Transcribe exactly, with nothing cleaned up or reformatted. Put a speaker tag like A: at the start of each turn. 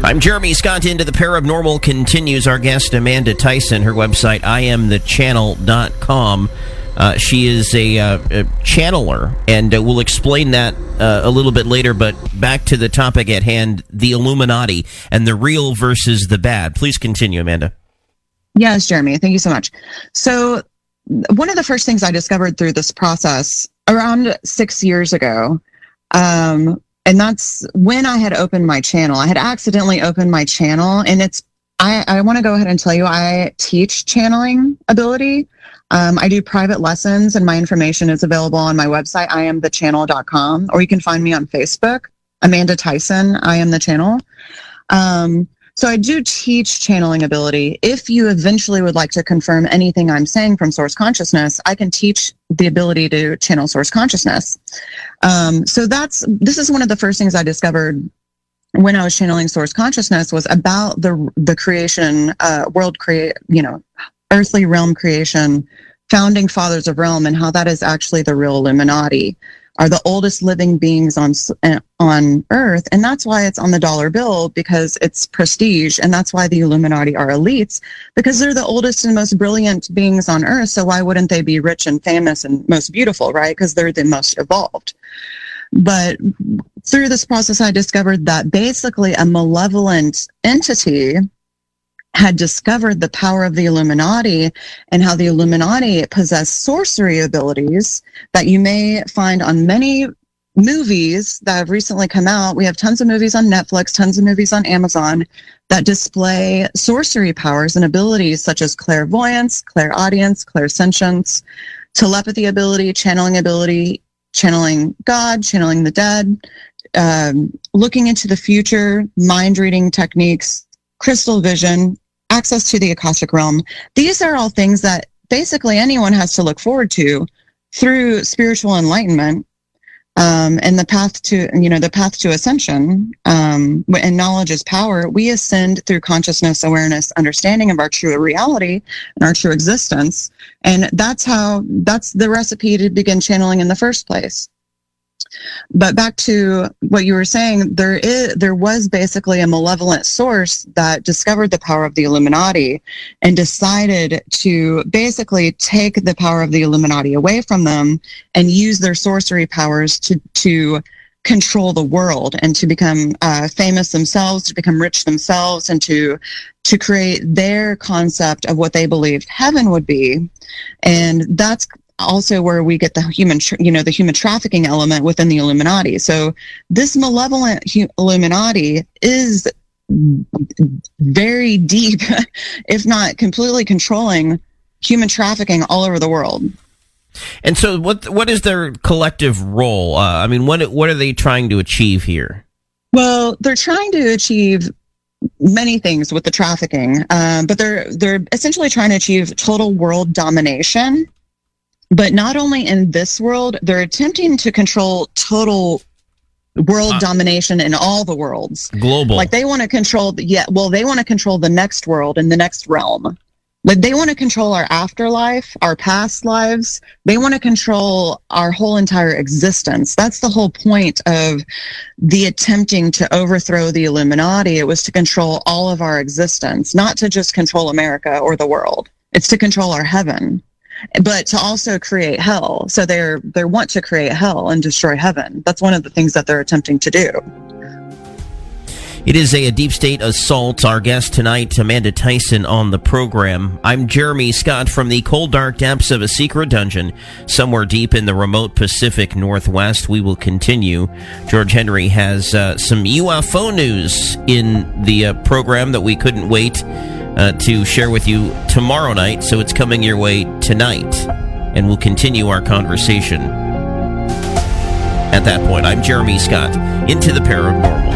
A: I'm Jeremy Scott. Into the Paranormal continues. Our guest, Amanda Tyson, her website, I am the channel dot com. Uh, she is a, uh, a channeler, and uh, we'll explain that uh, a little bit later, but back to the topic at hand, the Illuminati and the real versus the bad. Please continue, Amanda.
B: Yes, Jeremy, thank you so much. So one of the first things I discovered through this process around six years ago, um, and that's when I had opened my channel. I had accidentally opened my channel, and it's, I, I want to go ahead and tell you, I teach channeling ability. Um, I do private lessons, and my information is available on my website, I am the channel dot com, or you can find me on Facebook, Amanda Tyson, I am the channel. Um, so I do teach channeling ability. If you eventually would like to confirm anything I'm saying from Source Consciousness, I can teach the ability to channel Source Consciousness. Um, so that's, this is one of the first things I discovered when I was channeling Source Consciousness, was about the the creation, uh, world create, you know, earthly realm creation, founding fathers of realm, and how that is actually the real Illuminati, are the oldest living beings on on Earth, and that's why it's on the dollar bill, because it's prestige, and that's why the Illuminati are elites, because they're the oldest and most brilliant beings on Earth. So why wouldn't they be rich and famous and most beautiful, right? Because they're the most evolved. But through this process, I discovered that basically a malevolent entity had discovered the power of the Illuminati, and how the Illuminati possess sorcery abilities that you may find on many movies that have recently come out. We have tons of movies on Netflix, tons of movies on Amazon that display sorcery powers and abilities such as clairvoyance, clairaudience, clairsentience, telepathy ability, channeling ability, channeling God, channeling the dead, um, looking into the future, mind reading techniques, crystal vision, access to the Akashic realm. These are all things that basically anyone has to look forward to through spiritual enlightenment, um, and the path to, you know, the path to ascension. Um, and knowledge is power. We ascend through consciousness, awareness, understanding of our true reality and our true existence. And that's how, that's the recipe to begin channeling in the first place. But back to what you were saying, there is, there was basically a malevolent source that discovered the power of the Illuminati and decided to basically take the power of the Illuminati away from them and use their sorcery powers to, to control the world and to become uh, famous themselves, to become rich themselves, and to, to create their concept of what they believed heaven would be. And that's also where we get the human, you know, the human trafficking element within the Illuminati. So this malevolent hu- Illuminati is very deep, if not completely controlling human trafficking all over the world.
A: And so what what is their collective role? Uh, I mean, what what are they trying to achieve here?
B: Well, they're trying to achieve many things with the trafficking, um, but they're they're essentially trying to achieve total world domination. But not only in this world, they're attempting to control total world uh, domination in all the worlds.
A: Global.
B: Like they want to control, the, yeah, well, they want to control the next world and the next realm. Like they want to control our afterlife, our past lives. They want to control our whole entire existence. That's the whole point of the attempting to overthrow the Illuminati. It was to control all of our existence, not to just control America or the world. It's to control our heaven, but to also create hell. So they're they want to create hell and destroy heaven. That's one of the things that they're attempting to do.
A: It is a, a deep state assault. Our guest tonight, Amanda Tyson, on the program. I'm Jeremy Scott from the cold, dark depths of a secret dungeon somewhere deep in the remote Pacific Northwest. We will continue. George Henry has uh, some U F O news in the uh, program that we couldn't wait Uh, to share with you tomorrow night, so it's coming your way tonight, and we'll continue our conversation at that point. I'm Jeremy Scott, into the paranormal.